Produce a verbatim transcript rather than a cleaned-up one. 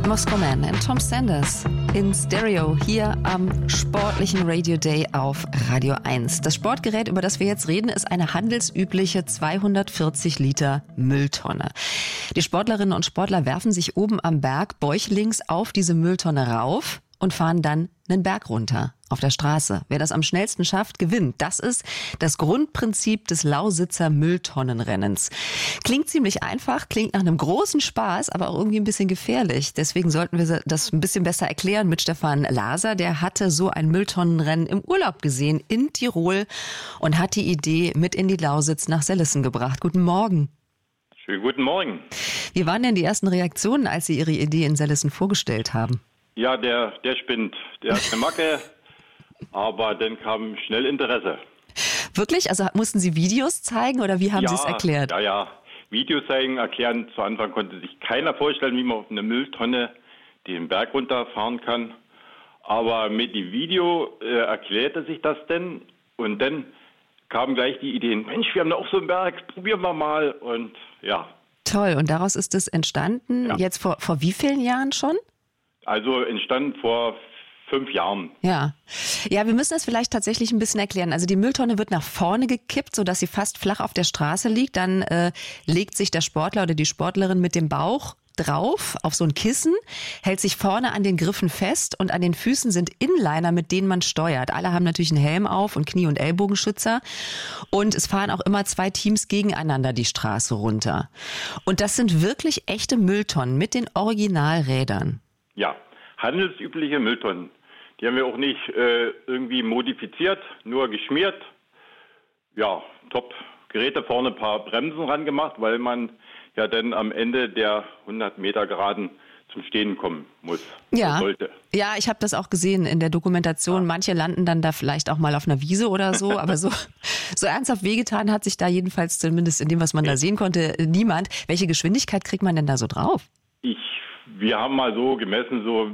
Moscow Man und Tom Sanders in Stereo hier am sportlichen Radio Day auf Radio eins. Das Sportgerät, über das wir jetzt reden, ist eine handelsübliche zweihundertvierzig Liter Mülltonne. Die Sportlerinnen und Sportler werfen sich oben am Berg bäuchlings auf diese Mülltonne rauf und fahren dann einen Berg runter auf der Straße. Wer das am schnellsten schafft, gewinnt. Das ist das Grundprinzip des Lausitzer Mülltonnenrennens. Klingt ziemlich einfach, klingt nach einem großen Spaß, aber auch irgendwie ein bisschen gefährlich. Deswegen sollten wir das ein bisschen besser erklären mit Stefan Laser. Der hatte so ein Mülltonnenrennen im Urlaub gesehen in Tirol und hat die Idee mit in die Lausitz nach Sellissen gebracht. Guten Morgen. Schönen guten Morgen. Wie waren denn die ersten Reaktionen, als Sie Ihre Idee in Sellissen vorgestellt haben? Ja, der, der spinnt. Der hat eine Macke, aber dann kam schnell Interesse. Wirklich? Also mussten Sie Videos zeigen oder wie haben ja, Sie es erklärt? Ja, ja. Videos zeigen, erklären. Zu Anfang konnte sich keiner vorstellen, wie man auf eine Mülltonne den Berg runterfahren kann. Aber mit dem Video äh, erklärte sich das denn. Und dann kamen gleich die Ideen, Mensch, wir haben da auch so einen Berg, probieren wir mal. Und ja. Toll. Und daraus ist es entstanden, ja. Jetzt vor, vor wie vielen Jahren schon? Also entstand vor fünf Jahren. Ja. Ja, wir müssen das vielleicht tatsächlich ein bisschen erklären. Also die Mülltonne wird nach vorne gekippt, sodass sie fast flach auf der Straße liegt. Dann äh, legt sich der Sportler oder die Sportlerin mit dem Bauch drauf auf so ein Kissen, hält sich vorne an den Griffen fest und an den Füßen sind Inliner, mit denen man steuert. Alle haben natürlich einen Helm auf und Knie- und Ellbogenschützer und es fahren auch immer zwei Teams gegeneinander die Straße runter. Und das sind wirklich echte Mülltonnen mit den Originalrädern. Ja, handelsübliche Mülltonnen. Die haben wir auch nicht äh, irgendwie modifiziert, nur geschmiert. Ja, top. Geräte vorne ein paar Bremsen ran gemacht, weil man ja dann am Ende der hundert Meter Geraden zum Stehen kommen muss. Ja, sollte. Ja, ich habe das auch gesehen in der Dokumentation. Ja. Manche landen dann da vielleicht auch mal auf einer Wiese oder so, aber so, so ernsthaft wehgetan hat sich da jedenfalls zumindest in dem, was man da sehen konnte, niemand. Welche Geschwindigkeit kriegt man denn da so drauf? Ich, wir haben mal so gemessen, so